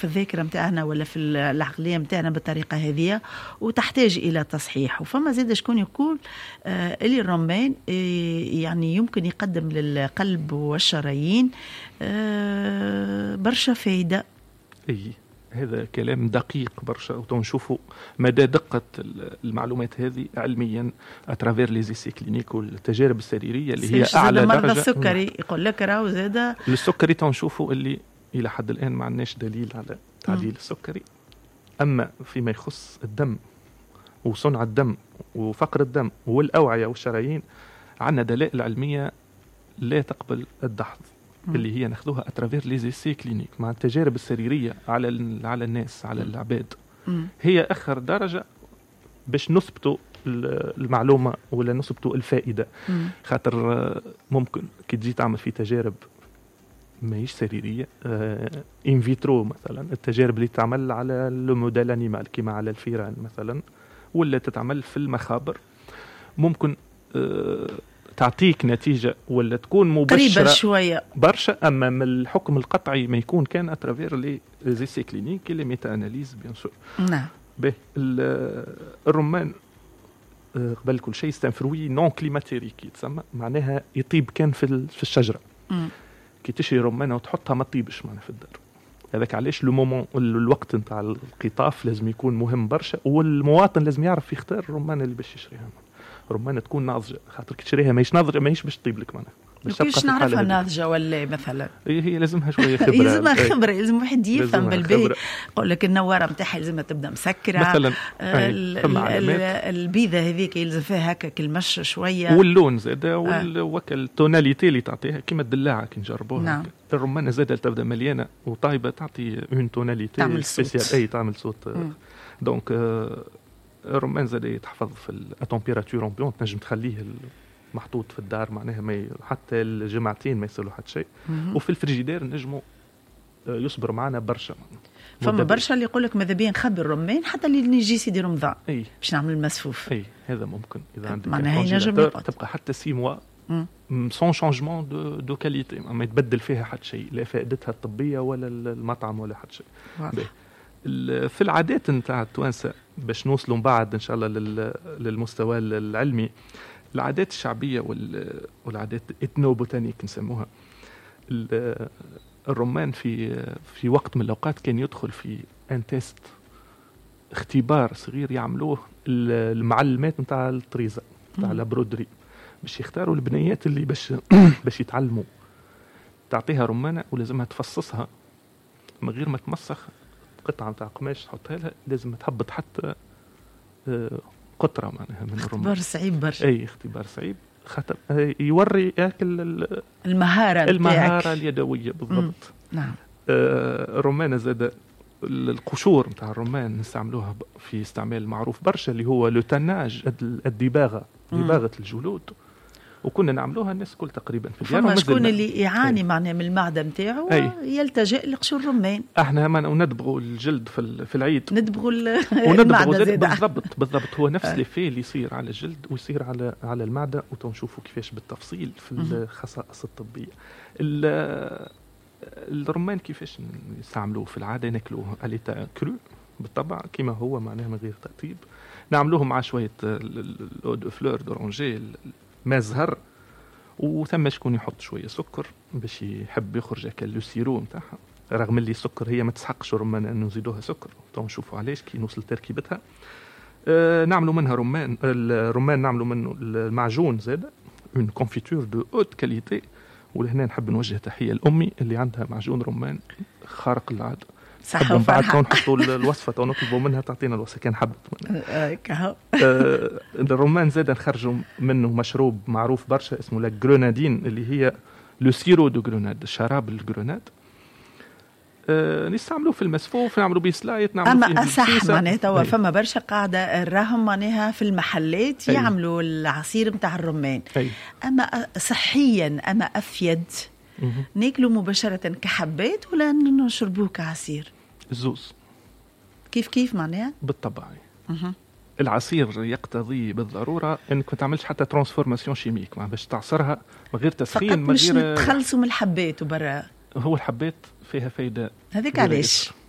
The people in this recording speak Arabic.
الذاكرة متاعنا ولا في العقلية متاعنا بالطريقة هذه وتحتاج إلى تصحيح. وفما زيد شكون يقول اللي الرمان يعني يمكن يقدم للقلب والشرايين برشا فايدة. هذا كلام دقيق برشا، ونشوفوا مدى دقة المعلومات هذه علميا اترافير لي زيسي كلينيك والتجارب السريرية اللي هي أعلى درجة. مرضى السكري يقول لك راهو زاد السكري، تنشوفوا اللي إلى حد الآن ما عندناش دليل على تعديل السكري. أما فيما يخص الدم وصنع الدم وفقر الدم والأوعية والشرايين عندنا دلائل علمية لا تقبل الدحض، اللي هي ناخذوها اترافير لي زيسي كلينيك مع التجارب السريرية على الناس، على العباد. هي اخر درجة باش نثبتوا المعلومة ولا نثبتوا الفائدة. خاطر ممكن كي تجي تعمل في تجارب ماهيش سريرية ان فيترو مثلا، التجارب اللي تعمل على الموديل انيمال كما على الفيران مثلا، ولا تتعمل في المخابر، ممكن تعطيك نتيجة ولا تكون مبشرة قريبة شوية برشا. أما من الحكم القطعي ما يكون كان أترافير لي زيسي كلينيك اللي ميتا أناليز بيان سور. نعم. الرمان قبل كل شيء ستانفروي نون كليماتيريك يتسمى، معناها يطيب كان في الشجرة. كي تشري رمانة وتحطها ما تطيبش معنا في الدار. هذاك علاش الوقت نتاع القطاف لازم يكون مهم برشا، والمواطن لازم يعرف يختار الرمانة اللي باش يشريها. رمانة تكون ناضجة، خاطر كي تشريها ماهيش ناضجة ماهيش باش تطيب لك معنا. كيفاش نعرفها ناضجة ولا مثلا؟ هي لازمها شوية خبرة. لازمها خبرة، لازم واحد يفهم بالبيت. يقول لك النوارة متاعها لازمها تبدا مسكرة مثلا. البيضة هذيك يلزم فيها هكا كالمش شوية، واللون زاده والوكل توناليتي اللي تعطيها كيما الدلاعة كي نجربوها. نعم. الرمانة زاده تبدا مليانة وطايبة تعطي اون توناليتي سبيسيال، تعمل صوت. دونك الرمان زاد يتحفظ في التمبيراتور امبيونت، نجم تخليه محطوط في الدار معناها حتى الجمعتين ما يصيروا حتى شيء. وفي الفريجيدير نجموا يصبر معنا برشا. فما برشا اللي يقول لك ماذا بيا نخبي الرمان حتى اللي نجي سيدي رمضان باش نعمل المسفوف. هذا ممكن اذا عندك معناها نجم تبقى حتى 6 موا سون شانجمون دو كاليتي، ما يتبدل فيها حتى شيء، لا فائدتها الطبيه ولا المطعم ولا حتى شيء. في العادات نتاع التوانسه باش نوصلوا بعد ان شاء الله للمستوى العلمي، العادات الشعبيه والعادات الاثنوبوتانيك نسموها. الرمان في وقت من الاوقات كان يدخل في ان تيست، اختبار صغير يعملوه المعلمات نتاع الطريزه نتاع البرودري، باش يختاروا البنيات اللي باش يتعلموا. تعطيها رمانه ولازمها تفصصها من غير ما تمسخ قطعه نتاع قماش تحطها لها، لازم تهبط حتى قطره معناها من الرمان. اختبار صعيب برشا. اختبار صعيب، خاطر يوري ياكل المهاره اليدويه بالضبط. نعم. الرمانه زاد القشور نتاع الرمان نستعملوها في استعمال معروف برشا اللي هو لوتناج، الدباغه، دباغه الجلود، وكنا نعملوها الناس كل تقريبا في الديار. فما شكون اللي يعاني معناها من المعده نتاعو يلتجئ لقشور الرمان. احنا ما ندبغوا الجلد في العيد، ندبغوا المعده بالضبط هو نفس ليفي اللي يصير على الجلد ويصير على المعده، وتنشوفوا كيفاش بالتفصيل في الخصائص الطبيه. الرمان كيفاش نستعملوه في العاده؟ ناكلوه اليتا كرو بالطبع كما هو معناه من غير ترطيب، نعملوه مع شويه الاو دو فلور دورانجي ما زهر، وثم شكون يحط شويه سكر باش يحب يخرج هكا لو سيرو نتاعها، رغم اللي السكر هي ما تسحقش الرمان انه نزيدوها سكر. نشوفوا علاش كي نوصل تركيبتها. نعملوا منها الرمان نعملوا منه المعجون زاد اون كونفيتور دو اوت كاليتي. ولهنا نحب نوجه تحيه لامي اللي عندها معجون رمان خارق العاده. صح. بعد نحطوا الوصفه ونطلبوا منها تعطينا الوصفه كان حبت. الرمان زاد نخرجوا منه مشروب معروف برشا اسمه لا جرونادين، اللي هي لو سيرو دو جروناد، شراب الجروناد. نستعملوه في المسفوف، نعملوا به سلايط، نعملوا فيه صح. معناتها فما برشا قاعده راهم معناها في المحلات يعملوا العصير نتاع الرمان. اما صحيا اما افيد ناكلوا مباشره كحبات ولا نشربوه كعصير؟ الزوز كيف معناها بالطبع. العصير يقتضي بالضروره انك ما تعملش حتى ترانسفورماسيون شيميك، باش تعصرها من غير تسخين، مش تخلصوا من الحبات وبرا. هو الحبات فيها فايده هذيك علاش